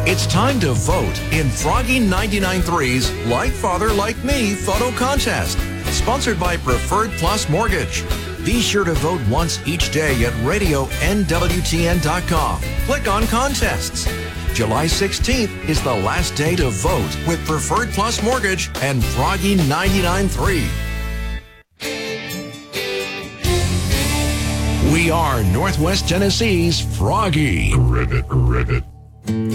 It's time to vote in Froggy 99.3's Like Father, Like Me photo contest, sponsored by Preferred Plus Mortgage. Be sure to vote once each day at radionwtn.com. Click on contests. July 16th is the last day to vote with Preferred Plus Mortgage and Froggy 99.3. We are Northwest Tennessee's Froggy. Ribbit.